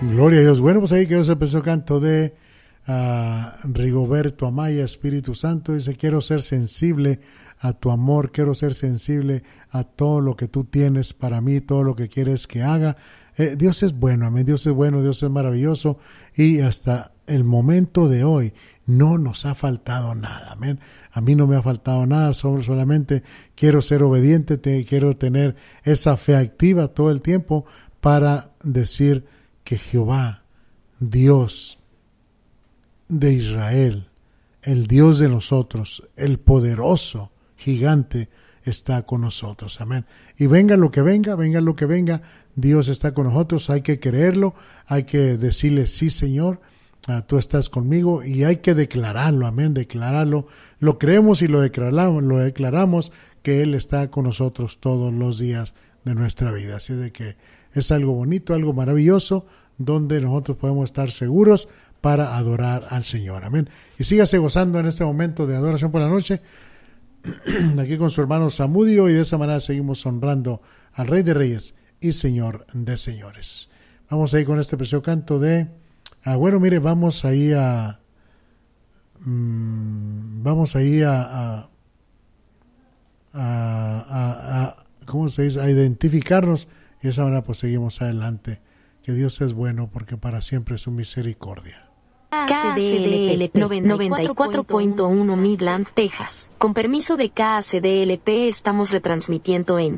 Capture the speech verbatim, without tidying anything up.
Gloria a Dios. Bueno, pues ahí quedó ese precioso canto de uh, Rigoberto Amaya, Espíritu Santo. Dice, quiero ser sensible a tu amor, quiero ser sensible a todo lo que tú tienes para mí, todo lo que quieres que haga. Eh, Dios es bueno, amén. Dios es bueno, Dios es maravilloso, y hasta el momento de hoy no nos ha faltado nada, amén. A mí no me ha faltado nada, solamente quiero ser obediente, te, quiero tener esa fe activa todo el tiempo para decir que Jehová, Dios de Israel, el Dios de nosotros, el poderoso gigante, está con nosotros, amén. Y venga lo que venga, venga lo que venga, Dios está con nosotros. Hay que creerlo, hay que decirle, sí, Señor, uh, tú estás conmigo, y hay que declararlo, amén, declararlo. Lo creemos y lo declaramos, lo declaramos que Él está con nosotros todos los días de nuestra vida. Así de que es algo bonito, algo maravilloso, donde nosotros podemos estar seguros para adorar al Señor, amén. Y sígase gozando en este momento de adoración por la noche, aquí con su hermano Zamudio, y de esa manera seguimos honrando al Rey de Reyes y Señor de Señores. Vamos ahí con este precioso canto de, ah, bueno, mire, vamos ahí a, mmm, vamos ahí a, a, a, a, a, ¿cómo se dice? A identificarnos, y de esa manera pues seguimos adelante. Que Dios es bueno, porque para siempre es su misericordia. K C D L P noventa y cuatro punto uno Midland, Texas. Con permiso de K C D L P estamos retransmitiendo en